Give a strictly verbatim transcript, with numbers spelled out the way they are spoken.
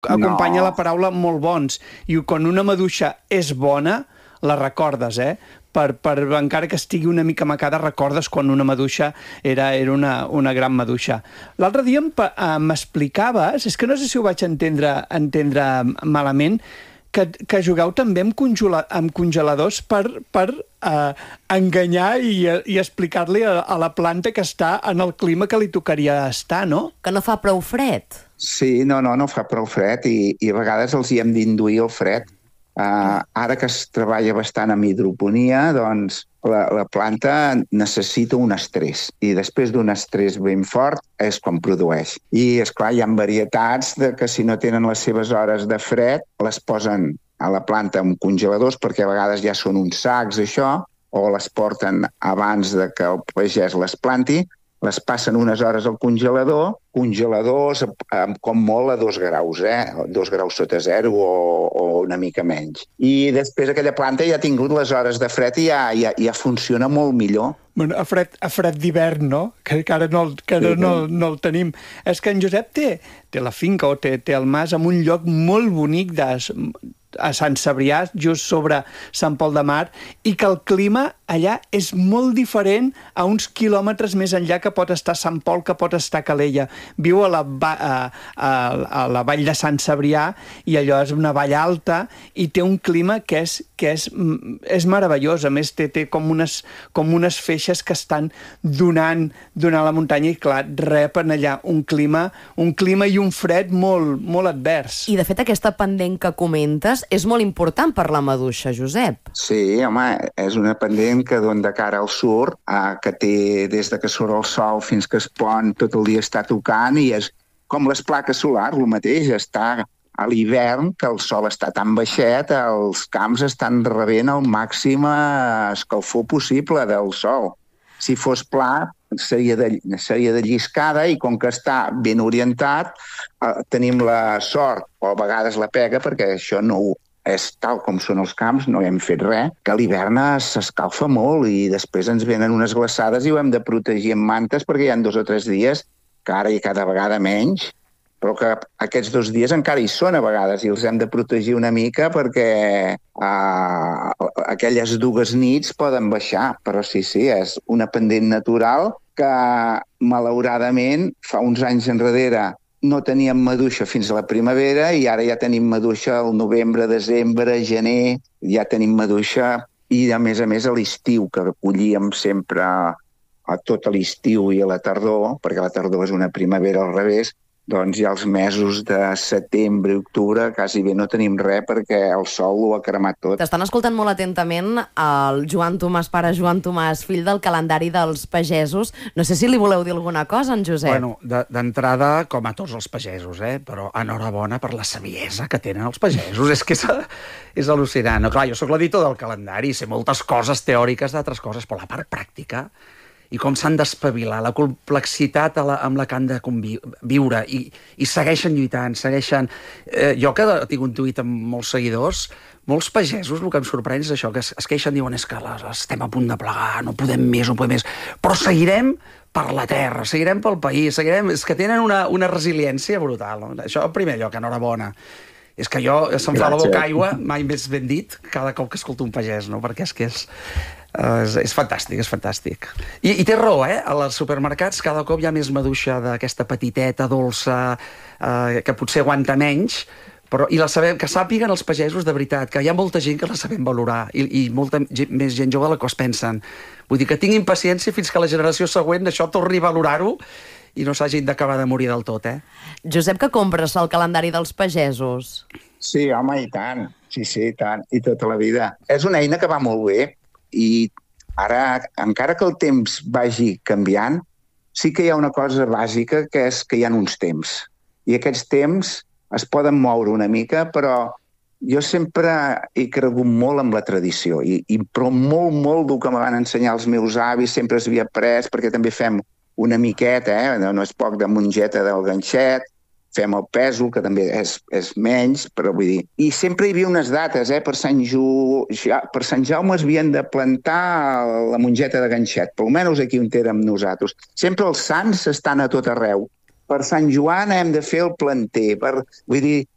acompanya No. la paraula molt bons. I quan una maduixa és bona, la recordes, eh? Per, per, encara que estigui una mica macada, recordes quan una maduixa era, era una, una gran maduixa. L'altre dia m'explicaves, és que no sé si ho vaig entendre, entendre malament, que, que jugueu també amb, congela, amb congeladors per, per uh, enganyar i, i explicar-li a, a la planta que està en el clima que li tocaria estar, no? Que no fa prou fred. Sí, no, no, no fa prou fred i, i a vegades els hi hem d'induir el fred. Uh, ara que es treballa bastant amb hidroponia, doncs la, la planta necessita un estrès i després d'un estrès ben fort és quan produeix. I, esclar, hi ha varietats de que si no tenen les seves hores de fred les posen a la planta amb congeladors perquè a vegades ja són uns sacs, això, o les porten abans de que el pagès les planti, les passen unes hores al congelador, congeladors com molt a dos graus, eh? Dos graus sota zero o, o una mica menys. I després aquella planta ja ha tingut les hores de fred i ja, ja, ja funciona molt millor. Bueno, a fred, a fred d'hivern, no? Que, que ara, no, que sí, no, no el tenim. És que en Josep té, té la finca o té, té el mas en un lloc molt bonic de, a Sant Cebrià, just sobre Sant Pol de Mar, i que el clima allà és molt diferent a uns quilòmetres més enllà que pot estar Sant Pol, que pot estar Calella. Viu a la, a, a, a la vall de Sant Cebrià i allò és una vall alta i té un clima que és, que és, és meravellós. A més, té, té com, unes, com unes feixes que estan donant, donant la muntanya i, clar, reben allà un clima, un clima i un fred molt, molt advers. I, de fet, aquesta pendent que comentes és molt important per la maduixa, Josep. Sí, home, és una pendent que dona de cara al sur, eh, que té des de que surt el sol fins que es pon, tot el dia està tocant i és com les plaques solars, el mateix, està a l'hivern, que el sol està tan baixet, els camps estan rebent el màxim escalfor possible del sol. Si fos pla, seria de, seria de lliscada i com que està ben orientat, eh, tenim la sort, o a vegades la pega, perquè això no ho és tal com són els camps, no hem fet res, que a l'hivern s'escalfa molt i després ens venen unes glaçades i ho hem de protegir amb mantes perquè hi ha dos o tres dies, que ara hi ha cada vegada menys, però que aquests dos dies encara hi són a vegades i els hem de protegir una mica perquè uh, aquelles dues nits poden baixar, però sí, sí, és una pendent natural que malauradament fa uns anys enrere no teníem maduixa fins a la primavera i ara ja tenim maduixa al novembre, desembre, gener, ja tenim maduixa i a més a més a l'estiu, que recollíem sempre a tot l'estiu i a la tardor, perquè la tardor és una primavera al revés, doncs ja els mesos de setembre i octubre quasi bé no tenim res perquè el sol ho ha cremat tot. T'estan escoltant molt atentament el Joan Tomàs, pare Joan Tomàs, fill del calendari dels pagesos. No sé si li voleu dir alguna cosa, en Josep. Bueno, d'entrada, com a tots els pagesos, eh? Però enhorabona per la saviesa que tenen els pagesos. És que és, és al·lucinant. No, clar, jo sóc l'editor del calendari, sé moltes coses teòriques d'altres coses, però la part pràctica i com s'han d'espavilar, la complexitat a la, amb la que han de viure, i, i segueixen lluitant, segueixen... Eh, jo que tinc un tuit amb molts seguidors, molts pagesos, el que em sorprèn és això, que es, es queixen, diuen, és que les, estem a punt de plegar, no podem més, no podem més, però seguirem per la terra, seguirem pel país, seguirem... És que tenen una, una resiliència brutal. No? Això, en primer lloc, enhorabona. És que jo, se'm fa la boca aigua, mai més ben dit, cada cop que escolto un pagès, no? Perquè és que és... Uh, és, és fantàstic, és fantàstic. I, i té raó, eh? Als supermercats cada cop hi ha més maduixa d'aquesta petiteta, dolça, uh, que potser aguanta menys, però i la sabem, que sàpiguen els pagesos de veritat, que hi ha molta gent que la sabem valorar i, i molta gent, més gent jove de la que es pensen. Vull dir que tinguin paciència fins que la generació següent això torni a valorar-ho i no s'hagin d'acabar de morir del tot, eh? Josep, que compres el calendari dels pagesos? Sí, home, i tant. Sí, sí, i tant. I tota la vida. És una eina que va molt bé. I ara, encara que el temps vagi canviant, sí que hi ha una cosa bàsica, que és que hi ha uns temps. I aquests temps es poden moure una mica, però jo sempre he cregut molt amb la tradició, i, i però molt, molt del que me van ensenyar els meus avis sempre s'havia après, perquè també fem una miqueta, eh? No és poc, de mongeta del ganxet, fem el pèsol, que també és, és menys, però vull dir... I sempre hi havia unes dates, eh? Per Sant, Ju... per Sant Jaume es havien de plantar la mongeta de ganxet, per almenys aquí on érem nosaltres. Sempre els sants estan a tot arreu. Per Sant Joan hem de fer el planter. Per... Vull dir,